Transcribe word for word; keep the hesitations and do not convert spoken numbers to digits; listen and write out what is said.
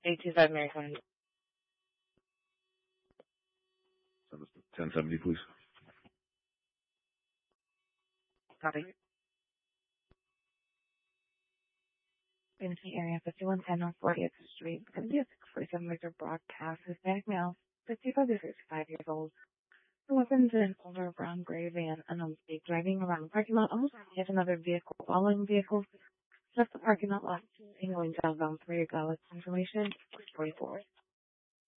eight two five Maryland. Send us to ten seventy, please. Copy. In the area, fifty-one ten North fortieth Street. It's going to be a six forty-seven Victor broadcast. Hispanic male, fifty-five to sixty-five years old. The weapons in an older brown gray van, unknown state, driving around the parking lot, almost hit another vehicle. Following vehicles left the parking lot last, going southbound three Galaxy information, six forty-four.